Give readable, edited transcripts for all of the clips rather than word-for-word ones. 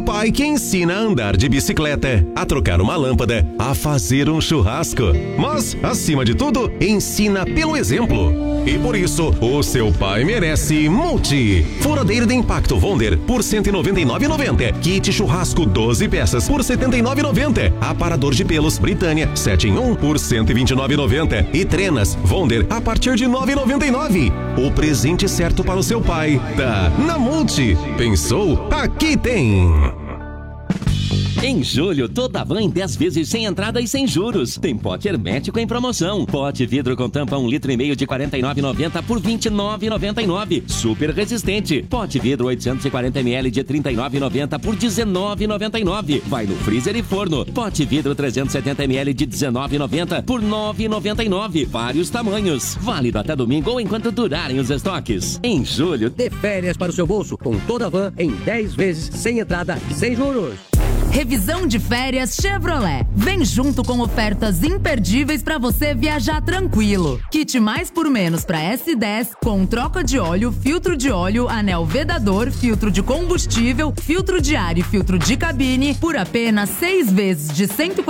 pai que ensina a andar de bicicleta, a trocar uma lâmpada, a fazer um churrasco. Mas, acima de tudo, ensina pelo exemplo. E por isso, o seu pai merece Multi. Furadeira de impacto Wonder por R$ 199,90. Kit churrasco 12 peças por R$ 79,90. Aparador de pelos Britânia 7 em 1 por R$ 129,90. E trenas Wonder a partir de R$ 9,99. O presente certo para o seu pai tá na Multi. Pensou? Aqui tem! Em julho, toda van em 10 vezes sem entrada e sem juros. Tem pote hermético em promoção. Pote vidro com tampa 1,5 litro de R$ 49,90 por R$ 29,99. Super resistente. Pote vidro 840 ml de R$ 39,90 por R$ 19,99. Vai no freezer e forno. Pote vidro 370 ml de R$ 19,90 por R$ 9,99. Vários tamanhos. Válido até domingo ou enquanto durarem os estoques. Em julho, dê férias para o seu bolso com toda a van em 10 vezes sem entrada e sem juros. Revisão de férias Chevrolet. Vem junto com ofertas imperdíveis para você viajar tranquilo. Kit mais por menos para S10 com troca de óleo, filtro de óleo, anel vedador, filtro de combustível, filtro de ar e filtro de cabine por apenas 6 vezes de R$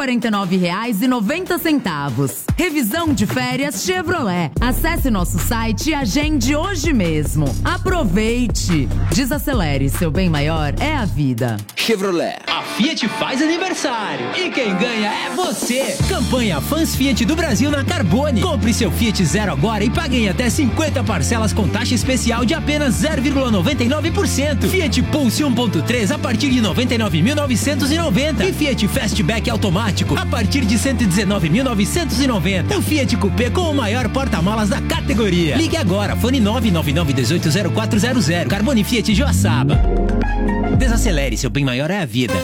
149,90. Revisão de férias Chevrolet. Acesse nosso site e agende hoje mesmo. Aproveite! Desacelere, seu bem maior é a vida. Chevrolet. A Fiat faz aniversário e quem ganha é você. Campanha Fãs Fiat do Brasil na Carbone. Compre seu Fiat Zero agora e pague em até 50 parcelas com taxa especial de apenas 0,99%. Fiat Pulse 1.3 a partir de 99.990 e Fiat Fastback automático a partir de 119.990. O Fiat Coupé com o maior porta-malas da categoria. Ligue agora, fone 999180400. Carbone Fiat Joaçaba. Desacelere, seu bem maior é a vida.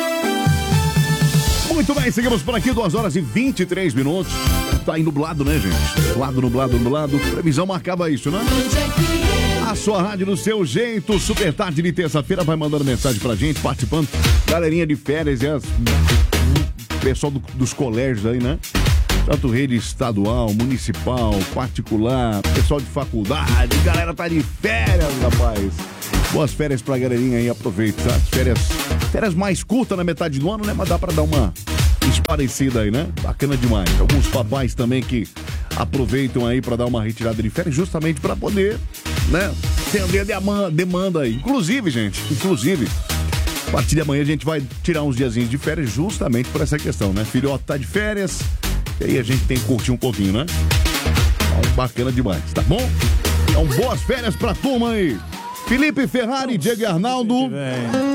Muito bem, seguimos por aqui, 2 horas e 23 minutos. Tá aí nublado, né, gente? Nublado. Previsão marcava isso, né? A sua rádio do seu jeito, super tarde de terça-feira, vai mandando mensagem pra gente, participando. Galerinha de férias e as... pessoal dos colégios aí, né? Tanto rede estadual, municipal, particular, pessoal de faculdade, galera tá de férias, rapaz. Boas férias pra galerinha aí, aproveita, tá? Férias mais curtas na metade do ano, né? Mas dá pra dar uma esparecida aí, né? Bacana demais. Alguns papais também que aproveitam aí pra dar uma retirada de férias, justamente pra poder, né? Atender a demanda aí. Inclusive, gente, a partir de amanhã a gente vai tirar uns diazinhos de férias justamente por essa questão, né? Filhote tá de férias, e aí a gente tem que curtir um pouquinho, né? Então, bacana demais, tá bom? Então, boas férias pra turma aí. Felipe Ferrari, Diego Arnaldo.